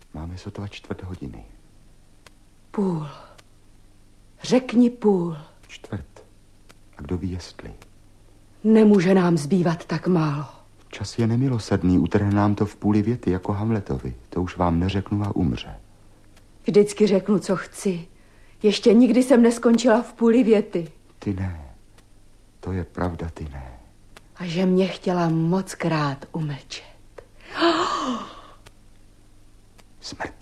Máme sotva 1/4. Půl. Řekni půl. 1/4. A kdo ví, jestli? Nemůže nám zbývat tak málo. Čas je nemilosrdný, utrhne nám to v půli věty, jako Hamletovi. To už vám neřeknu a umře. Vždycky řeknu, co chci. Ještě nikdy jsem neskončila v půli věty. Ty ne. To je pravda, ty ne. A že mě chtěla mockrát umlčet. Smrt.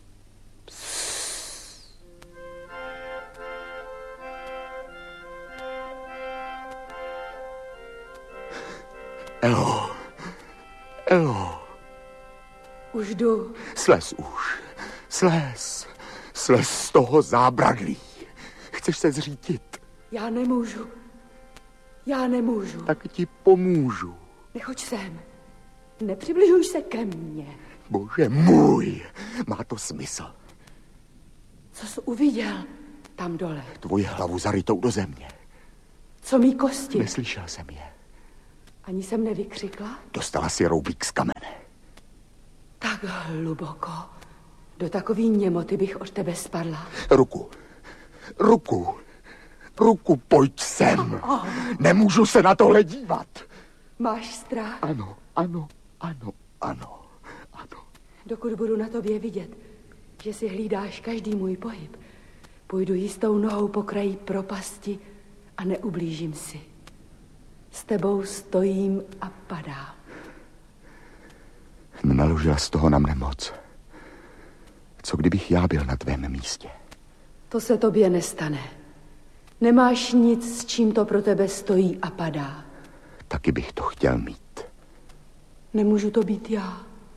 Elo. Elo. Už jdu. Slez už. Slez. Slez z toho zábradlí. Chceš se zřítit? Já nemůžu. Já nemůžu. Tak ti pomůžu. Nechoď sem. Nepřibližuj se ke mně. Bože můj, má to smysl. Co jsi uviděl tam dole? Tvoji hlavu zarytou do země. Co mý kosti? Neslyšel jsem je. Ani jsem nevykřikla? Dostala si roubík z kamene. Tak hluboko. Do takový němoty bych od tebe spadla. Ruku. Ruku. Ruku, pojď sem. Nemůžu se na tohle dívat. Máš strach? Ano, ano, ano, ano, ano. Dokud budu na tobě vidět, že si hlídáš každý můj pohyb, půjdu jistou nohou po kraji propasti a neublížím si. S tebou stojím a padám. Nenaložila z toho na mne moc. Co kdybych já byl na tvém místě? To se tobě nestane. Nemáš nic, s čím to pro tebe stojí a padá. Taky bych to chtěl mít. Nemůžu to být já.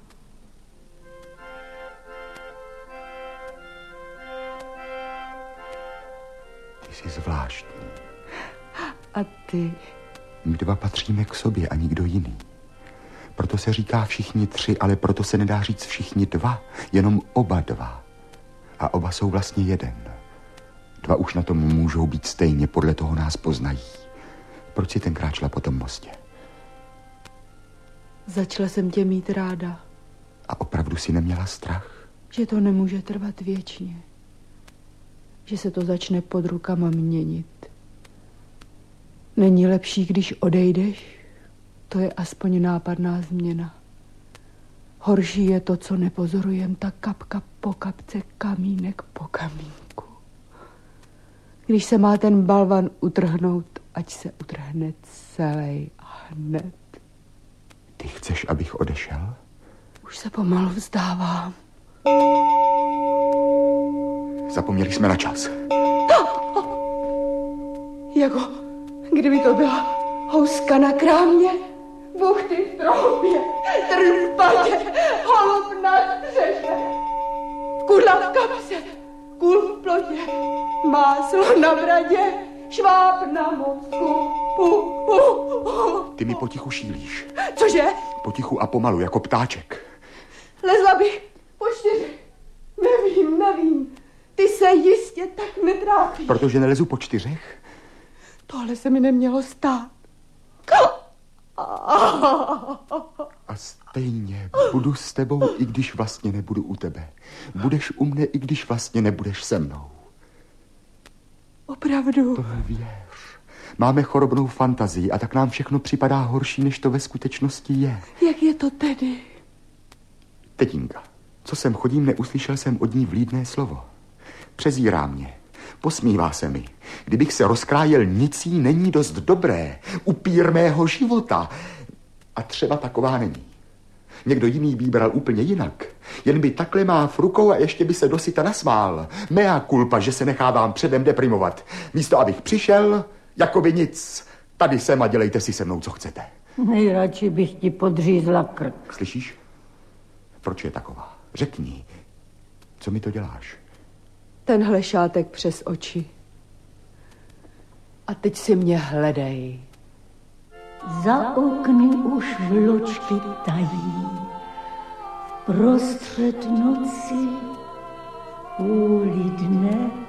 Ty jsi zvláštní. A ty? My dva patříme k sobě a nikdo jiný. Proto se říká všichni 3, ale proto se nedá říct všichni 2, jenom oba 2. A oba jsou vlastně jeden. 2 už na tom můžou být stejně, podle toho nás poznají. Proč jsi tenkrát šla po tom mostě? Začala jsem tě mít ráda. A opravdu si neměla strach? Že to nemůže trvat věčně. Že se to začne pod rukama měnit. Není lepší, když odejdeš? To je aspoň nápadná změna. Horší je to, co nepozorujem, tak kapka po kapce, kamínek po kamínku. Když se má ten balvan utrhnout, ať se utrhne celý a hned. Ty chceš, abych odešel? Už se pomalu vzdávám. Zapomněli jsme na čas. Jako kdyby to byla houska na krámě, buchty v troubě, trn v patě, holub na střeše, kudla v kapse, kůl v plotě, máslo na bradě, šváb na mozku. Ty mi potichu šílíš. Cože? Potichu a pomalu, jako ptáček. Lezla bych po 4. Nevím. Ty se jistě tak netrápíš. Protože nelezu po 4? Tohle se mi nemělo stát. A stejně budu s tebou, i když vlastně nebudu u tebe. Budeš u mne, i když vlastně nebudeš se mnou. Opravdu? To věř. Máme chorobnou fantazii a tak nám všechno připadá horší, než to ve skutečnosti je. Jak je to tedy? Tetínka, co sem chodím, neuslyšel jsem od ní vlídné slovo. Přezírá mě. Posmívá se mi. Kdybych se rozkrájel, nic jí není dost dobré. Upír mého života. A třeba taková není. Někdo jiný by bral úplně jinak. Jen by takhle má v rukou a ještě by se dosyta nasmál. Mea culpa, že se nechávám předem deprimovat. Místo, abych přišel, jako by nic. Tady jsem a dělejte si se mnou, co chcete. Nejradši bych ti podřízla krk. Slyšíš? Proč je taková? Řekni. Co mi to děláš? Tenhle šátek přes oči. A teď si mě hledej. Za okny už vločky tají. Prostřed noci, půli dne